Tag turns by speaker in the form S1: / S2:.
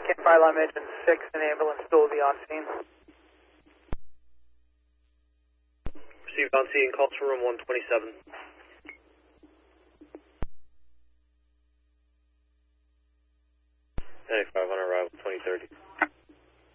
S1: Fire alarm engine 6, an ambulance still will be on scene.
S2: Received on scene, calls for room 127. 95 on arrival, 2030.